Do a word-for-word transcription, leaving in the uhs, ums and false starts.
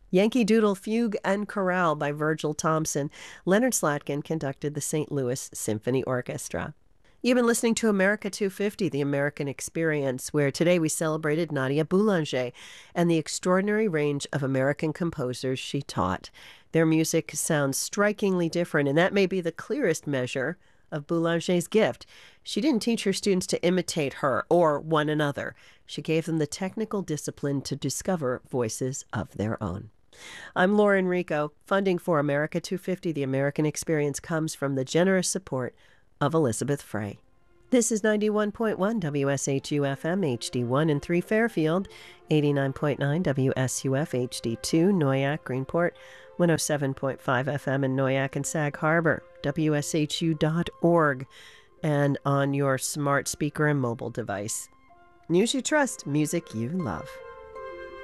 Yankee Doodle Fugue and Chorale by Virgil Thompson. Leonard Slatkin conducted the Saint Louis Symphony Orchestra. You've been listening to America two fifty, The American Experience, where today we celebrated Nadia Boulanger and the extraordinary range of American composers she taught. Their music sounds strikingly different, and that may be the clearest measure of Boulanger's gift. She didn't teach her students to imitate her or one another. She gave them the technical discipline to discover voices of their own. I'm Lauren Rico. Funding for America two fifty, The American Experience, comes from the generous support of Elizabeth Frey. This is ninety-one point one W S H U F M H D one in three Fairfield, eighty-nine point nine W S U F H D two Noyac, Greenport, one oh seven point five F M in Noyac and Sag Harbor, W S H U dot org, and on your smart speaker and mobile device. News you trust, music you love.